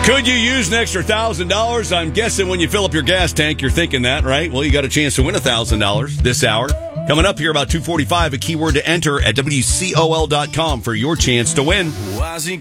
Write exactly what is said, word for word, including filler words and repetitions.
Could you use an extra one thousand dollars? I'm guessing when you fill up your gas tank, you're thinking that, right? Well, you got a chance to win one thousand dollars this hour. Coming up here about two forty-five, a keyword to enter at W C O L dot com for your chance to win.